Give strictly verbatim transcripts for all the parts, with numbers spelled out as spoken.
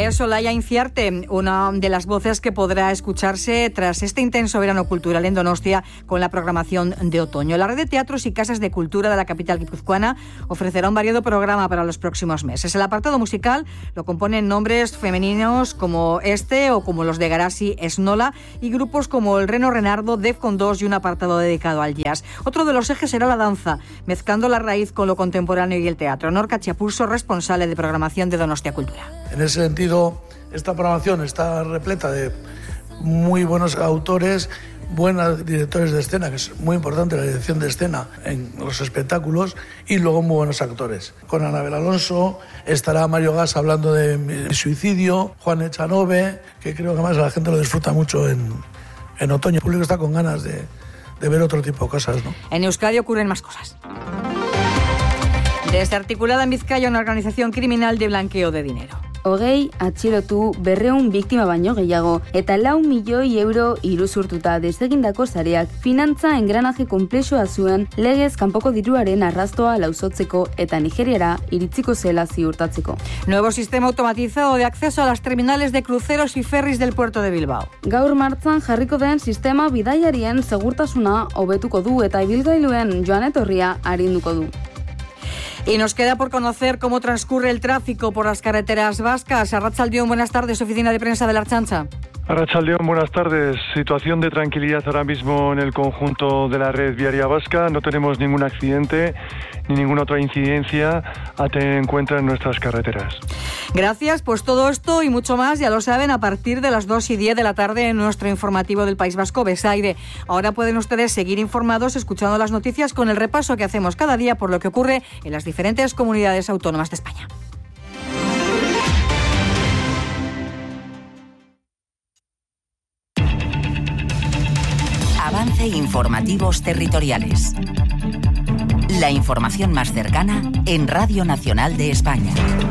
Es Olaya Inciarte, una de las voces que podrá escucharse tras este intenso verano cultural en Donostia con la programación de otoño. La red de teatros y casas de cultura de la capital guipuzcoana ofrecerá un variado programa para los próximos meses. El apartado musical lo componen nombres femeninos como este o como los de Garasi Esnola y grupos como el Reno Renardo, Defcon dos y un apartado dedicado al jazz. Otro de los ejes será la danza, mezclando la raíz con lo contemporáneo y el teatro. Norca Chiapurso, responsable de programación de Donostia Cultura. En ese sentido, esta programación está repleta de muy buenos autores, buenos directores de escena, que es muy importante la dirección de escena en los espectáculos, y luego muy buenos actores. Con Anabel Alonso estará Mario Gas hablando de suicidio, Juan Echanove, que creo que más la gente lo disfruta mucho en, en otoño. El público está con ganas de, de ver otro tipo de cosas, ¿no? En Euskadi ocurren más cosas. Desarticulada en Vizcaya una organización criminal de blanqueo de dinero. Hogei atxilotu berreun biktima baino gehiago eta lau milioi euro iruzurtuta desegindako sareak finantza engranaje konplexua zuen legez kanpoko diruaren arrastoa lausotzeko eta Nigeriara iritziko zela ziurtatzeko. Nuevo sistema automatizado de acceso a las terminales de cruceros y ferries del puerto de Bilbao. Gaur martzan jarriko den sistema bidaiarien segurtasuna hobetuko du eta ibilgailuen joan etorria arinduko du. Y nos queda por conocer cómo transcurre el tráfico por las carreteras vascas. Arratsaldeon, buenas tardes, oficina de prensa de la Ertzaintza. Arratsaldeon, buenas tardes. Situación de tranquilidad ahora mismo en el conjunto de la red viaria vasca. No tenemos ningún accidente ni ninguna otra incidencia a tener en cuenta en nuestras carreteras. Gracias, pues todo esto y mucho más, ya lo saben, a partir de las dos y diez de la tarde en nuestro informativo del País Vasco, Besaire. Ahora pueden ustedes seguir informados escuchando las noticias con el repaso que hacemos cada día por lo que ocurre en las diferentes comunidades autónomas de España. Avance Informativos Territoriales. La información más cercana en Radio Nacional de España.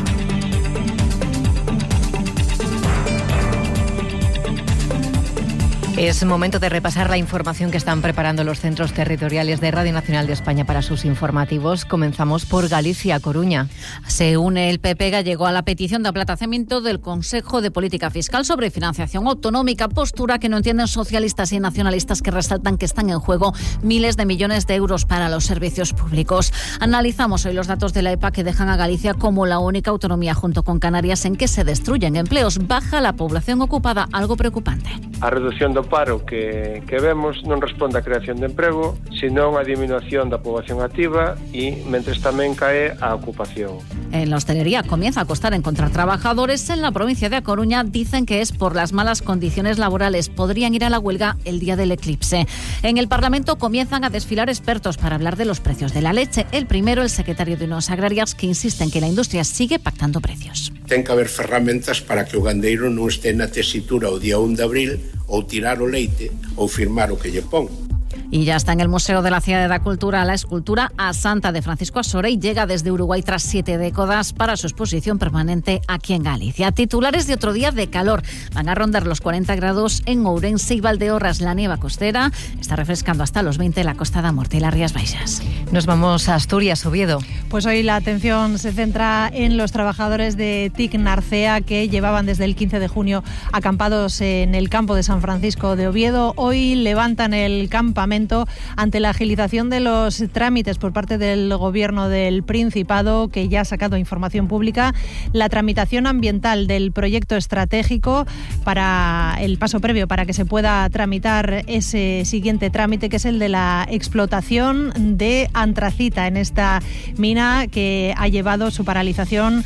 Es momento de repasar la información que están preparando los centros territoriales de Radio Nacional de España para sus informativos. Comenzamos por Galicia, Coruña. Se une el P P gallego a la petición de aplazamiento del Consejo de Política Fiscal sobre financiación autonómica, postura que no entienden socialistas y nacionalistas que resaltan que están en juego miles de millones de euros para los servicios públicos. Analizamos hoy los datos de la E P A que dejan a Galicia como la única autonomía junto con Canarias en que se destruyen empleos. Baja la población ocupada, algo preocupante. A reducción do paro que, que vemos non responde á creación de emprego, senón á diminución da poboación activa e mentres tamén cae a ocupación. En la hostelería comienza a costar encontrar trabajadores. En la provincia de A Coruña dicen que es por las malas condiciones laborales. Podrían ir a la huelga el día del eclipse. En el Parlamento comienzan a desfilar expertos para hablar de los precios de la leche. El primero, el secretario de Unións Agrarias, que insiste en que la industria sigue pactando precios. Ten que haber ferramentas para que o gandeiro non este na tesitura o día un de abril ou tirar o leite ou firmar o que lle pon. Y ya está en el Museo de la Ciudad de la Cultura la escultura A Santa de Francisco Asore y llega desde Uruguay tras siete décadas para su exposición permanente aquí en Galicia. Titulares de otro día de calor. Van a rondar los cuarenta grados en Ourense y Valdeorras. La nieva costera está refrescando hasta los veinte en la Costa da Morte y las Rías Baixas. Nos vamos a Asturias, Oviedo. Pues hoy la atención se centra en los trabajadores de T I C Narcea que llevaban desde el quince de junio acampados en el campo de San Francisco de Oviedo. Hoy levantan el campamento ante la agilización de los trámites por parte del Gobierno del Principado, que ya ha sacado información pública, la tramitación ambiental del proyecto estratégico para el paso previo para que se pueda tramitar ese siguiente trámite, que es el de la explotación de antracita en esta mina que ha llevado su paralización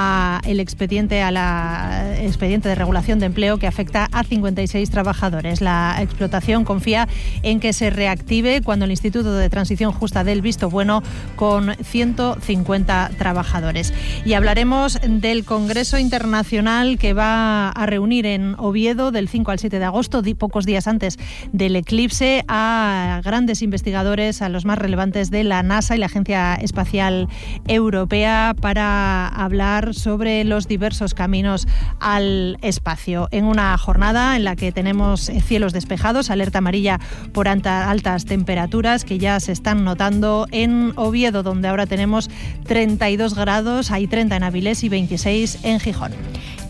a el expediente a la expediente de regulación de empleo que afecta a cincuenta y seis trabajadores. La explotación confía en que se reactive cuando el Instituto de Transición Justa dé el visto bueno con ciento cincuenta trabajadores. Y hablaremos del Congreso Internacional que va a reunir en Oviedo del cinco al siete de agosto, pocos días antes del eclipse, a grandes investigadores, a los más relevantes de la NASA y la Agencia Espacial Europea para hablar sobre los diversos caminos al espacio. En una jornada en la que tenemos cielos despejados, alerta amarilla por altas temperaturas que ya se están notando en Oviedo, donde ahora tenemos treinta y dos grados, hay treinta en Avilés y veintiséis en Gijón.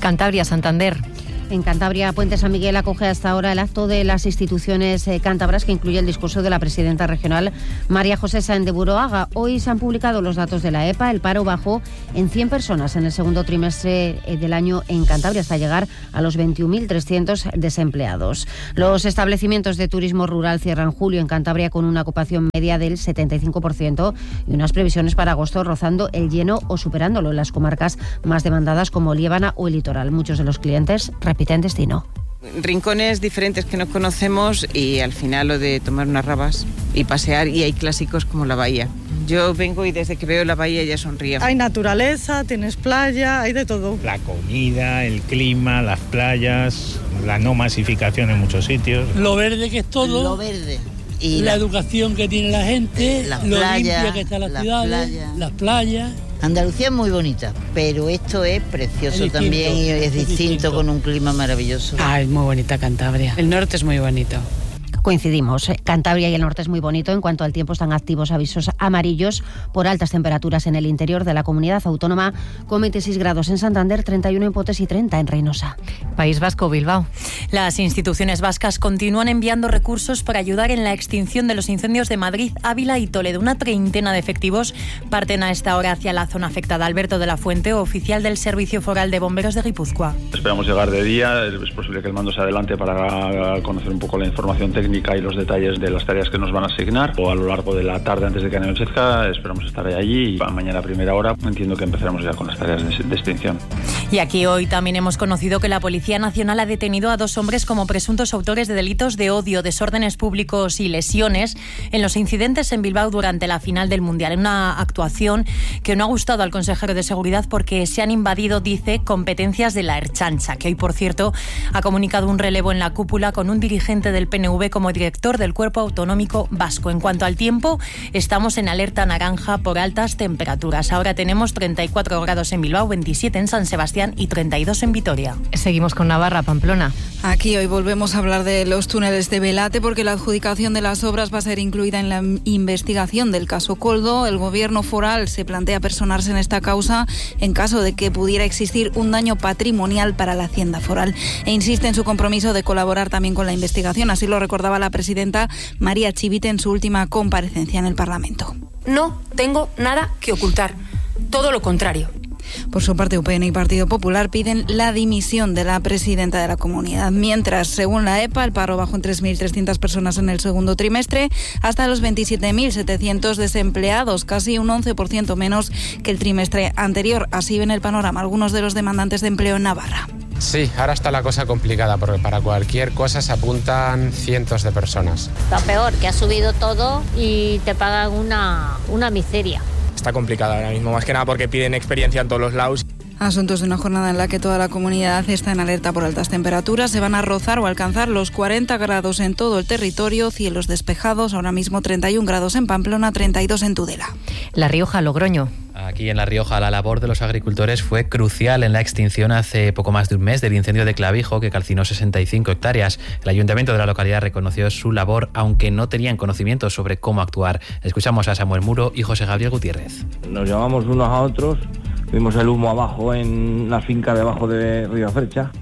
Cantabria, Santander. En Cantabria, Puente San Miguel acoge hasta ahora el acto de las instituciones eh, cántabras, que incluye el discurso de la presidenta regional María José Sáenz de Buroaga. Hoy se han publicado los datos de la E P A. El paro bajó en cien personas en el segundo trimestre del año en Cantabria, hasta llegar a los veintiún mil trescientos desempleados. Los establecimientos de turismo rural cierran julio en Cantabria con una ocupación media del setenta y cinco por ciento y unas previsiones para agosto rozando el lleno o superándolo en las comarcas más demandadas como Liébana o el Litoral. Muchos de los clientes repiten destino. Rincones diferentes que no conocemos y al final lo de tomar unas rabas y pasear, y hay clásicos como la bahía. Yo vengo y desde que veo la bahía ya sonrío. Hay naturaleza, tienes playa, hay de todo. La comida, el clima, las playas, la no masificación en muchos sitios. Lo verde que es todo. Lo verde. Y la, la educación que tiene la gente, las lo playas, limpia que está la, la ciudad, playa. las playas. Andalucía es muy bonita, pero esto es precioso es también y es, es distinto, distinto con un clima maravilloso. Ah, es muy bonita Cantabria. El norte es muy bonito. Coincidimos. Cantabria y el norte es muy bonito. En cuanto al tiempo, están activos avisos amarillos por altas temperaturas en el interior de la comunidad autónoma, con veintiséis grados en Santander, treinta y uno en Potes y treinta en Reynosa. País Vasco, Bilbao. Las instituciones vascas continúan enviando recursos para ayudar en la extinción de los incendios de Madrid, Ávila y Toledo. Una treintena de efectivos parten a esta hora hacia la zona afectada. Alberto de la Fuente, oficial del Servicio Foral de Bomberos de Guipúzcoa. Esperamos llegar de día. Es posible que el mando se adelante para conocer un poco la información técnica y los detalles de las tareas que nos van a asignar, o a lo largo de la tarde antes de que anochezca esperamos estar allí, y mañana a primera hora entiendo que empezaremos ya con las tareas de, de extinción. Y aquí hoy también hemos conocido que la Policía Nacional ha detenido a dos hombres como presuntos autores de delitos de odio, desórdenes públicos y lesiones en los incidentes en Bilbao durante la final del Mundial. Una actuación que no ha gustado al consejero de Seguridad porque se han invadido, dice, competencias de la Ertzaintza, que hoy, por cierto, ha comunicado un relevo en la cúpula con un dirigente del P N V como director del Cuerpo Autonómico Vasco. En cuanto al tiempo, estamos en alerta naranja por altas temperaturas. Ahora tenemos treinta y cuatro grados en Bilbao, veintisiete en San Sebastián y treinta y dos en Vitoria. Seguimos con Navarra, Pamplona. Aquí hoy volvemos a hablar de los túneles de Belate, porque la adjudicación de las obras va a ser incluida en la investigación del caso Koldo. El gobierno foral se plantea personarse en esta causa en caso de que pudiera existir un daño patrimonial para la hacienda foral, e insiste en su compromiso de colaborar también con la investigación. Así lo recordaba la presidenta María Chivite en su última comparecencia en el Parlamento. No tengo nada que ocultar, todo lo contrario. Por su parte, U P N y Partido Popular piden la dimisión de la presidenta de la comunidad. Mientras, según la E P A, el paro bajó en tres mil trescientas personas en el segundo trimestre, hasta los veintisiete mil setecientos desempleados, casi un once por ciento menos que el trimestre anterior. Así ven el panorama algunos de los demandantes de empleo en Navarra. Sí, ahora está la cosa complicada porque para cualquier cosa se apuntan cientos de personas. Lo peor, que ha subido todo y te pagan una, una miseria. Está complicada ahora mismo, más que nada porque piden experiencia en todos los lados. Asuntos de una jornada en la que toda la comunidad está en alerta por altas temperaturas. Se van a rozar o alcanzar los cuarenta grados en todo el territorio, cielos despejados, ahora mismo treinta y un grados en Pamplona, treinta y dos en Tudela. La Rioja, Logroño. Aquí en La Rioja la labor de los agricultores fue crucial en la extinción hace poco más de un mes del incendio de Clavijo, que calcinó sesenta y cinco hectáreas. El ayuntamiento de la localidad reconoció su labor, aunque no tenían conocimiento sobre cómo actuar. Escuchamos a Samuel Muro y José Gabriel Gutiérrez. Nos llamamos unos a otros, vimos el humo abajo en la finca debajo de Río Fercha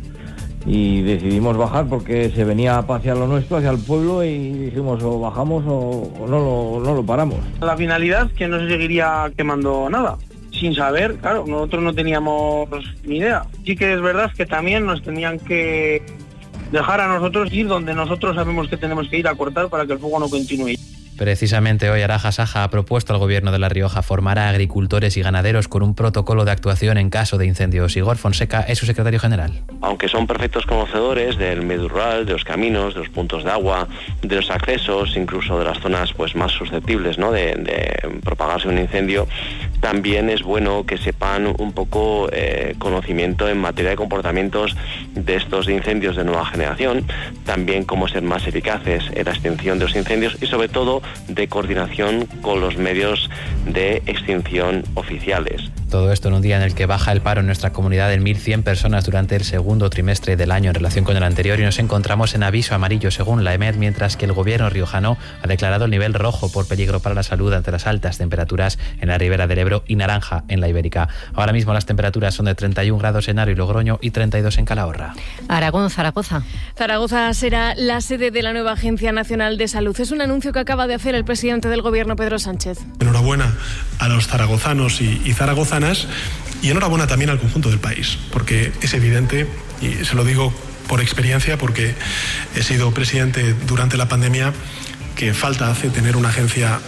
y decidimos bajar porque se venía hacia lo nuestro, hacia el pueblo, y dijimos o bajamos o, o no, lo, no lo paramos. La finalidad es que no se seguiría quemando nada, sin saber, claro, nosotros no teníamos ni idea. Sí que es verdad que también nos tenían que dejar a nosotros ir donde nosotros sabemos que tenemos que ir a cortar para que el fuego no continúe. Precisamente hoy Araja Saja ha propuesto al Gobierno de La Rioja formar a agricultores y ganaderos con un protocolo de actuación en caso de incendios. Igor Fonseca es su secretario general. Aunque son perfectos conocedores del medio rural, de los caminos, de los puntos de agua, de los accesos, incluso de las zonas pues más susceptibles, ¿no?, de, de propagarse un incendio, también es bueno que sepan un poco eh, conocimiento en materia de comportamientos de estos incendios de nueva generación, también cómo ser más eficaces en la extinción de los incendios y sobre todo de coordinación con los medios de extinción oficiales. Todo esto en un día en el que baja el paro en nuestra comunidad en mil cien personas durante el segundo trimestre del año en relación con el anterior, y nos encontramos en aviso amarillo según la E M E D, mientras que el gobierno riojano ha declarado el nivel rojo por peligro para la salud ante las altas temperaturas en la ribera del Ebro y naranja en la Ibérica. Ahora mismo las temperaturas son de treinta y un grados en Haro y Logroño y treinta y dos en Calahorra. Aragón, Zaragoza. Zaragoza será la sede de la nueva Agencia Nacional de Salud. Es un anuncio que acaba de hacer el presidente del Gobierno, Pedro Sánchez. Enhorabuena a los zaragozanos y, y zaragozanas, y enhorabuena también al conjunto del país, porque es evidente, y se lo digo por experiencia, porque he sido presidente durante la pandemia, que falta hace tener una agencia